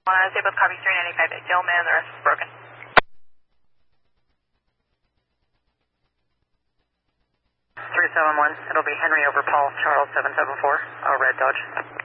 Say both copy 395 at Gilman, the rest is broken. 371, it'll be Henry over Paul, Charles 774, red Dodge.